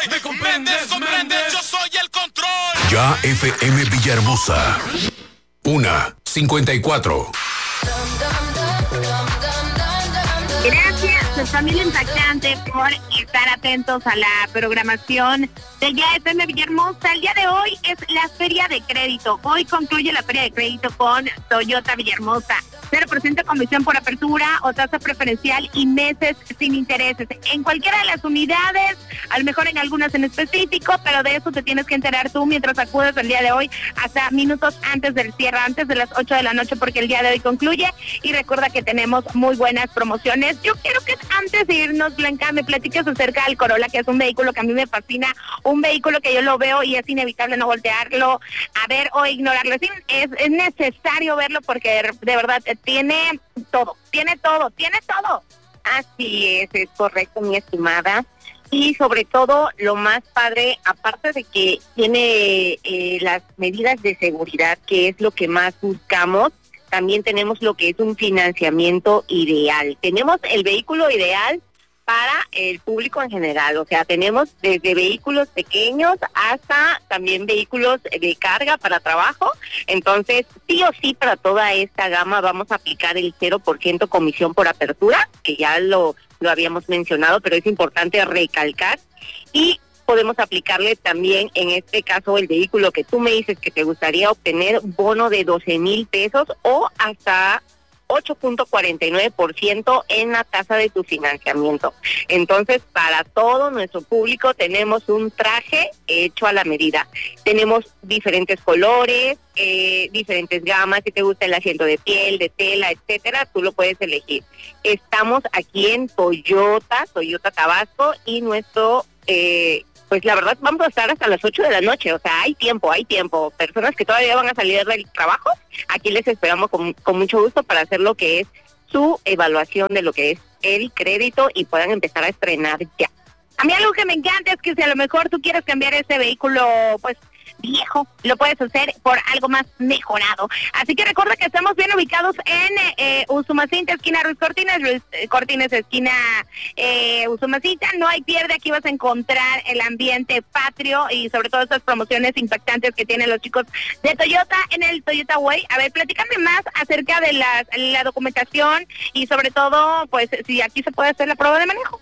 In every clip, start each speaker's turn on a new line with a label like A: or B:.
A: ¿Me comprendes? Yo soy el control.
B: Ya FM Villahermosa. 1:54.
C: Gracias, familia impactante, por estar atentos a la programación de Ya FM Villahermosa. El día de hoy es la Feria de Crédito. Hoy concluye la Feria de Crédito con Toyota Villahermosa. 0% comisión por apertura o tasa preferencial y meses sin intereses. En cualquiera de las unidades, a lo mejor en algunas en específico, pero de eso te tienes que enterar tú mientras acudes el día de hoy hasta minutos antes del cierre, antes de las 8 de la noche, porque el día de hoy concluye. Y recuerda que tenemos muy buenas promociones. Yo quiero que antes de irnos, Blanca, me platiques acerca del Corolla, que es un vehículo que a mí me fascina, un vehículo que yo lo veo y es inevitable no voltearlo a ver o ignorarlo. Es necesario verlo porque de verdad tiene todo.
D: Así es correcto, mi estimada. Y sobre todo, lo más padre, aparte de que tiene las medidas de seguridad, que es lo que más buscamos, también tenemos lo que es un financiamiento ideal. Tenemos el vehículo ideal para el público en general, o sea, tenemos desde vehículos pequeños hasta también vehículos de carga para trabajo. Entonces, sí o sí, para toda esta gama vamos a aplicar el 0% comisión por apertura, que ya lo habíamos mencionado, pero es importante recalcar. Y podemos aplicarle también, en este caso, el vehículo que tú me dices que te gustaría obtener, bono de 12,000 pesos o hasta 8.49% en la tasa de tu financiamiento. Entonces, para todo nuestro público tenemos un traje hecho a la medida. Tenemos diferentes colores, diferentes gamas. Si te gusta el asiento de piel, de tela, etcétera, tú lo puedes elegir. Estamos aquí en Toyota Tabasco, y nuestro pues la verdad vamos a estar hasta las 8 de la noche, o sea, hay tiempo. Personas que todavía van a salir del trabajo, aquí les esperamos con mucho gusto para hacer lo que es su evaluación de lo que es el crédito y puedan empezar a estrenar ya.
C: A mí algo que me encanta es que si a lo mejor tú quieres cambiar ese vehículo, pues viejo, lo puedes hacer por algo más mejorado. Así que recuerda que estamos bien ubicados en Usumacinta, esquina Ruiz Cortines, esquina Usumacinta. No hay pierde, aquí vas a encontrar el ambiente patrio y sobre todo estas promociones impactantes que tienen los chicos de Toyota en el Toyota Way. A ver, platícame más acerca de la documentación y sobre todo, pues, si aquí se puede hacer la prueba de manejo.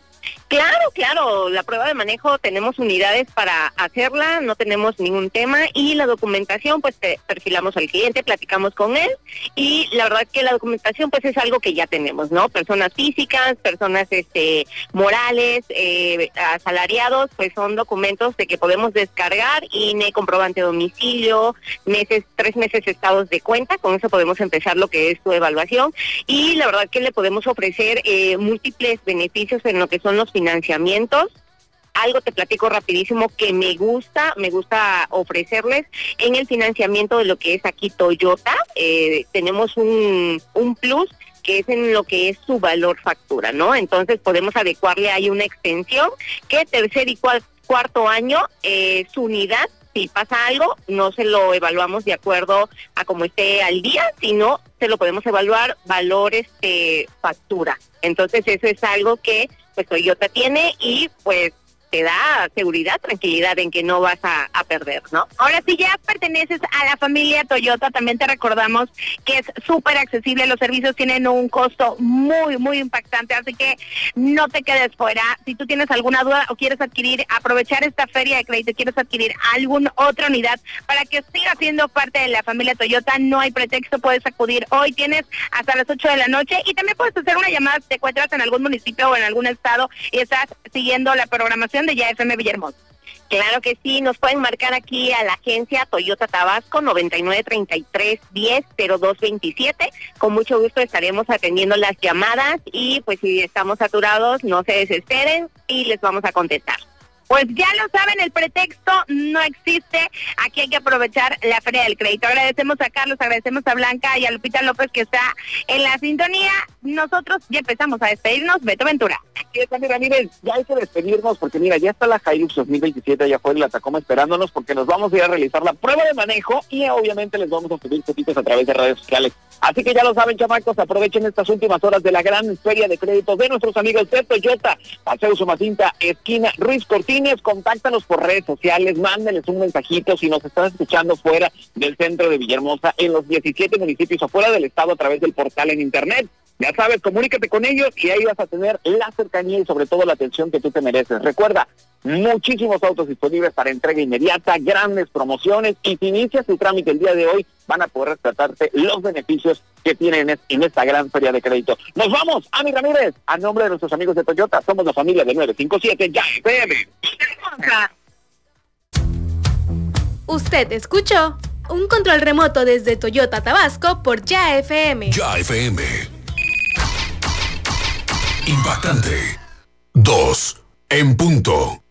D: Claro, la prueba de manejo tenemos unidades para hacerla, no tenemos ningún tema, y la documentación, pues perfilamos al cliente, platicamos con él, y la verdad que la documentación pues es algo que ya tenemos, ¿no? Personas físicas, personas morales, asalariados, pues son documentos de que podemos descargar, INE, comprobante de domicilio, 3 meses estados de cuenta, con eso podemos empezar lo que es su evaluación, y la verdad que le podemos ofrecer múltiples beneficios en lo que son los financiamientos. Algo te platico rapidísimo que me gusta ofrecerles en el financiamiento de lo que es aquí Toyota. Tenemos un plus que es en lo que es su valor factura, ¿no? Entonces podemos adecuarle ahí una extensión que tercer y cuarto año su unidad, si pasa algo, no se lo evaluamos de acuerdo a cómo esté al día, sino se lo podemos evaluar valor factura. Entonces eso es algo que pues Toyota tiene y pues te da seguridad, tranquilidad en que no vas a perder, ¿no?
C: Ahora, si ya perteneces a la familia Toyota, también te recordamos que es súper accesible, los servicios tienen un costo muy, muy impactante, así que no te quedes fuera. Si tú tienes alguna duda o quieres aprovechar esta feria de crédito, quieres adquirir alguna otra unidad para que siga siendo parte de la familia Toyota, no hay pretexto, puedes acudir hoy, tienes hasta las 8 de la noche, y también puedes hacer una llamada si te encuentras en algún municipio o en algún estado y estás siguiendo la programación de Ya FM Villahermosa.
D: Claro que sí, nos pueden marcar aquí a la agencia Toyota Tabasco 9933100227. Con mucho gusto estaremos atendiendo las llamadas y pues si estamos saturados no se desesperen y les vamos a contestar.
C: Pues ya lo saben, el pretexto no existe, aquí hay que aprovechar la Feria del Crédito. Agradecemos a Carlos, agradecemos a Blanca y a Lupita López que está en la sintonía. Nosotros ya empezamos a despedirnos. Beto Ventura.
E: Aquí está, mira, miren, ya hay que despedirnos porque mira, ya está la Hilux 2027 allá afuera y la Tacoma esperándonos porque nos vamos a ir a realizar la prueba de manejo y obviamente les vamos a subir fotitos a través de redes sociales. Así que ya lo saben, chamacos, aprovechen estas últimas horas de la gran Feria de Créditos de nuestros amigos de Toyota, Paseo Usumacinta, esquina Ruiz Cortines. patrocinios, contáctanos por redes sociales, mándenles un mensajito si nos estás escuchando fuera del centro de Villahermosa, en los 17 municipios afuera del estado a través del portal en internet. Ya sabes, comunícate con ellos y ahí vas a tener la cercanía y sobre todo la atención que tú te mereces. Recuerda, muchísimos autos disponibles para entrega inmediata, grandes promociones, y si inicias tu trámite el día de hoy, van a poder tratarte los beneficios que tienen en esta gran feria de crédito. Nos vamos, Ami Ramírez, a nombre de nuestros amigos de Toyota, somos la familia de 957 Ya FM.
F: Usted escuchó un control remoto desde Toyota Tabasco por Ya FM.
B: Ya FM. Impactante. 2 en punto.